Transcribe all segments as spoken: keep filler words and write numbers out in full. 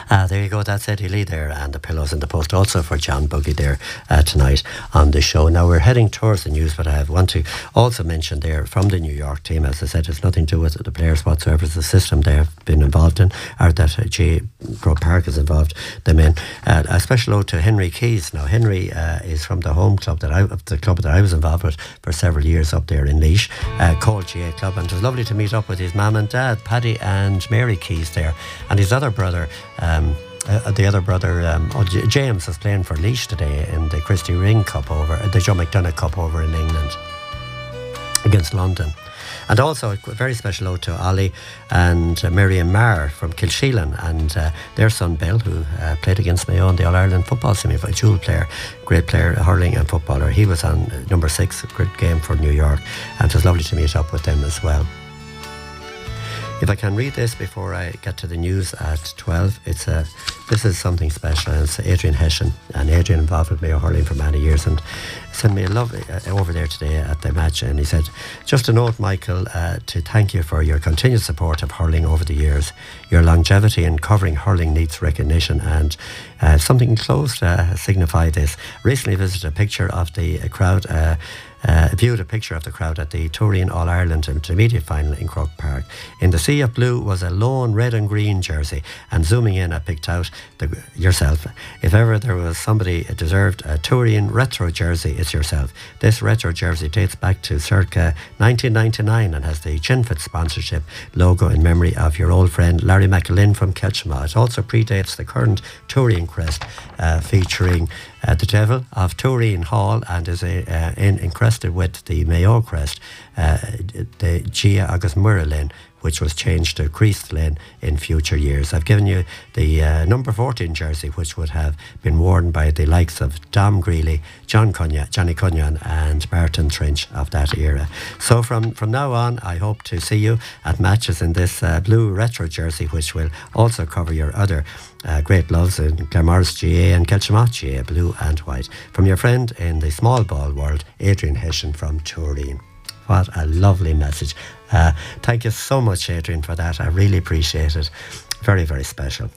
Uh, there you go, that's Eddie Lee there, and the pillows in the post also for John Buggy there uh, tonight on the show. Now we're heading towards the news, but I want to also mention there from the New York team, as I said, it's nothing to do with the players whatsoever, it's the system they have been involved in, or that uh, J. Croke Park is involved them in. Uh, a special ode to Henry Keys. Now Henry uh, is from the home club that I, the club that I was involved with for several years up there in Laois, uh, called G A Club, and it was lovely to meet up with his mum and dad, Paddy and Mary Keys there, and his other brother, um, uh, the other brother, um, oh, J- James, is playing for Laois today in the Christy Ring Cup over, uh, the Joe McDonagh Cup over in England against London. And also a very special ode to Ollie and uh, Miriam Marr from Kilsheelan, and uh, their son Bill, who uh, played against Mayo in the All-Ireland football semi-final, dual player, great player, hurling and footballer. He was on uh, number six, a great game for New York, and it was lovely to meet up with them as well. If I can read this before I get to the news at twelve, it's a, this is something special, and it's Adrian Hession, and Adrian involved with Mayo hurling for many years, and sent me a love uh, over there today at the match, and he said, just a note, Michael, uh, to thank you for your continued support of hurling over the years. Your longevity in covering hurling needs recognition, and uh, something close to uh, signify this. Recently visited a picture of the uh, crowd, uh, Uh, viewed a picture of the crowd at the Turin All-Ireland Intermediate Final in Croke Park. In the sea of blue was a lone red and green jersey, and zooming in I picked out the, yourself. If ever there was somebody that deserved a Turin retro jersey, it's yourself. This retro jersey dates back to circa nineteen ninety-nine and has the Chinfit sponsorship logo in memory of your old friend Larry McAlinn from Ketchma. It also predates the current Turin crest, uh, featuring Uh, the Devil of Turin Hall, and is a, uh, in, encrusted with the Mayo crest, uh, the Gia Agus Muralin, which was changed to Creased Lane in future years. I've given you the uh, number fourteen jersey, which would have been worn by the likes of Dom Greeley, John Cunningham, Johnny Cunningham and Barton Trench of that era. So from, from now on, I hope to see you at matches in this uh, blue retro jersey, which will also cover your other uh, great loves in Claremorris G A and Kelchmont G A, blue and white. From your friend in the small ball world, Adrian Hession from Turin. What a lovely message. Uh, thank you so much, Adrian, for that. I really appreciate it. Very, very special.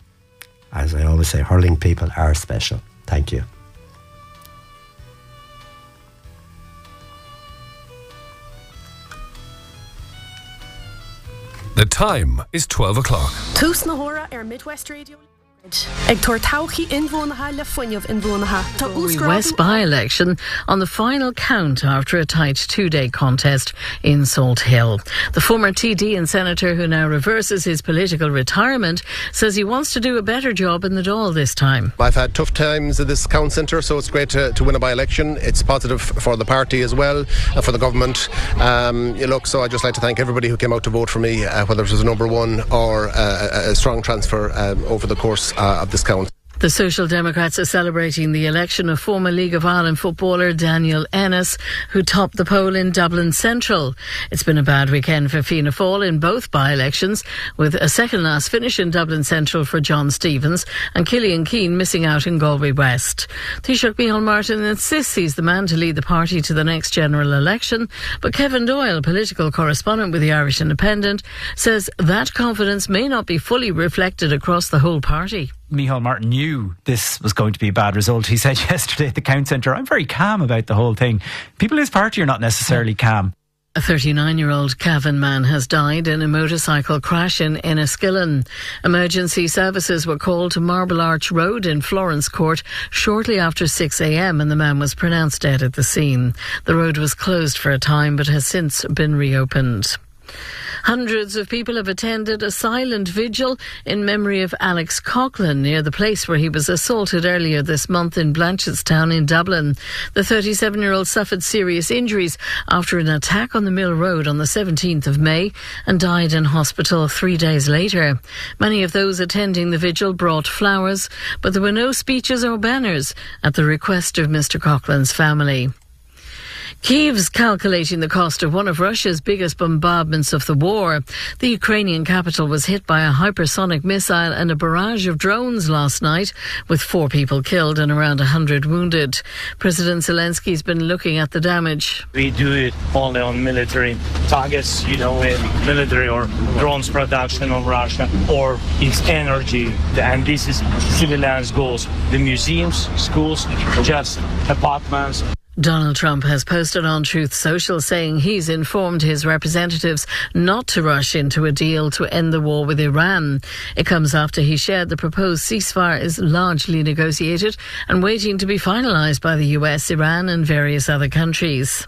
As I always say, hurling people are special. Thank you. The time is twelve o'clock. Tús na hora ar Midwest Radio. Ag tuair todhchaí inbhuanaithe le foiineamh inbhuanaithe. Tá úscráidú West by-election on the final count after a tight two-day contest in Salt Hill. The former T D and senator, who now reverses his political retirement, says he wants to do a better job in the Dáil this time. I've had tough times at this count centre, so it's great to, to win a by-election. It's positive for the party as well, uh, for the government. Um, you look, so I'd just like to thank everybody who came out to vote for me, uh, whether it was a number one or uh, a, a strong transfer um, over the course uh, of this count. The Social Democrats are celebrating the election of former League of Ireland footballer Daniel Ennis, who topped the poll in Dublin Central. It's been a bad weekend for Fianna Fáil in both by-elections, with a second-last finish in Dublin Central for John Stevens and Killian Keane missing out in Galway West. Taoiseach Micheál Martin insists he's the man to lead the party to the next general election, but Kevin Doyle, political correspondent with the Irish Independent, says that confidence may not be fully reflected across the whole party. Micheál Martin knew this was going to be a bad result. He said yesterday at the count centre, I'm very calm about the whole thing. People in his party are not necessarily calm. A thirty-nine-year-old Cavan man has died in a motorcycle crash in Enniskillen. Emergency services were called to Marble Arch Road in Florence Court shortly after six a.m. and the man was pronounced dead at the scene. The road was closed for a time but has since been reopened. Hundreds of people have attended a silent vigil in memory of Alex Coughlin near the place where he was assaulted earlier this month in Blanchardstown in Dublin. The thirty-seven-year-old suffered serious injuries after an attack on the Mill Road on the seventeenth of May and died in hospital three days later. Many of those attending the vigil brought flowers, but there were no speeches or banners at the request of Mister Coughlin's family. Kyiv's calculating the cost of one of Russia's biggest bombardments of the war. The Ukrainian capital was hit by a hypersonic missile and a barrage of drones last night, with four people killed and around one hundred wounded. President Zelensky's been looking at the damage. We do it only on military targets, you know, in military or drones production of Russia, or its energy. And this is civilians' goals. The museums, schools, just apartments. Donald Trump has posted on Truth Social saying he's informed his representatives not to rush into a deal to end the war with Iran. It comes after he shared the proposed ceasefire is largely negotiated and waiting to be finalised by the U S, Iran and various other countries.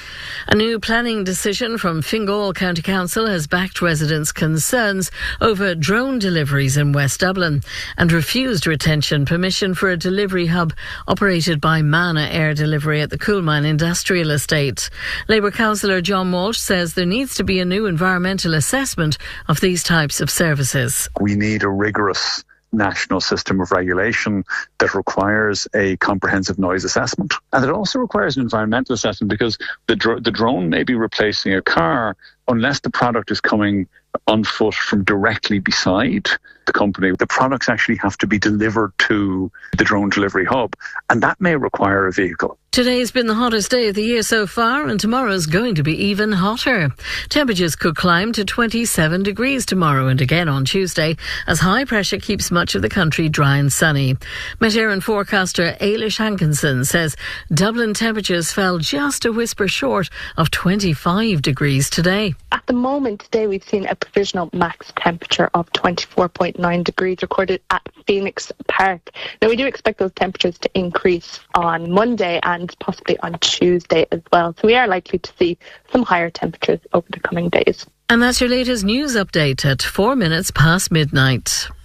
A new planning decision from Fingal County Council has backed residents' concerns over drone deliveries in West Dublin and refused retention permission for a delivery hub operated by Mana Air Delivery at the Coolmine Industrial Estate. Labour councillor John Walsh says there needs to be a new environmental assessment of these types of services. We need a rigorous national system of regulation that requires a comprehensive noise assessment. And it also requires an environmental assessment, because the, dr- the drone may be replacing a car unless the product is coming on foot from directly beside the company. The products actually have to be delivered to the drone delivery hub, and that may require a vehicle. Today's been the hottest day of the year so far, and tomorrow's going to be even hotter. Temperatures could climb to twenty-seven degrees tomorrow and again on Tuesday, as high pressure keeps much of the country dry and sunny. Met Éireann forecaster Ailish Hankinson says Dublin temperatures fell just a whisper short of twenty-five degrees today. At the moment today, we've seen a provisional max temperature of twenty-four point nine degrees recorded at Phoenix Park. Now, we do expect those temperatures to increase on Monday and possibly on Tuesday as well. So we are likely to see some higher temperatures over the coming days. And that's your latest news update at four minutes past midnight.